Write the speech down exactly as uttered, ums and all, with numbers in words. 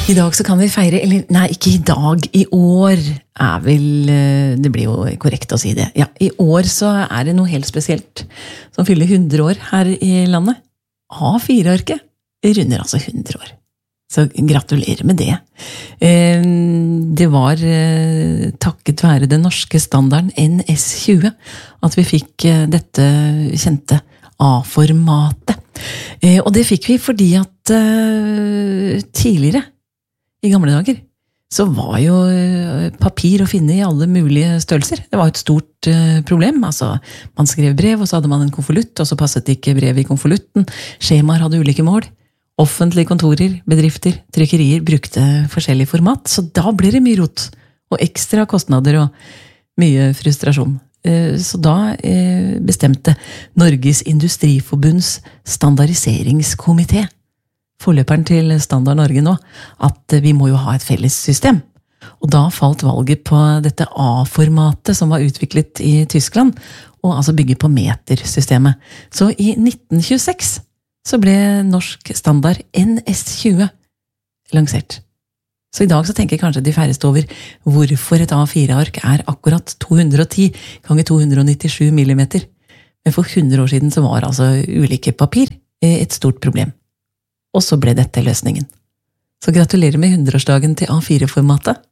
I dag så kan vi feire, eller nei, ikke i dag, i år er vel, det blir jo korrekt å si det. Ja, i år så er det noe helt spesielt som fyller hundre år her i landet. A fire-arket runder altså hundre år. Så gratulerer med det. Det var takket være den norske standarden N S tjue at vi fikk dette kjente A-formatet. Og det fikk vi fordi at tidligere, i gamle dager, så var jo papir å finne i alle mulige størrelser. Det var et stort problem. Altså, man skrev brev, og så hadde man en konvolutt, og så passet ikke brev i konvolutten. Skjemaer hadde ulike mål. Offentlige kontorer, bedrifter, trykkerier brukte forskjellig format, så da ble det mye rot, og ekstra kostnader og mye frustrasjon. Så da bestemte Norges Industriforbunds standardiseringskomité, forløperen til Standard Norge nå, at vi må jo ha et felles system. Og da falt valget på dette A-formatet som var utviklet i Tyskland, og altså bygge på metersystemet. Så i nitten tjueseks så ble norsk standard N S tjue lansert. Så i dag så tenker kanskje de færreste over hvorfor et A fire-ark er akkurat to hundre og ti ganger to hundre og nittisju millimeter. Men for hundre år siden så var altså ulike papir et stort problem. Og så ble dette løsningen. Så gratulerer med hundreårsdagen til A fire-formatet.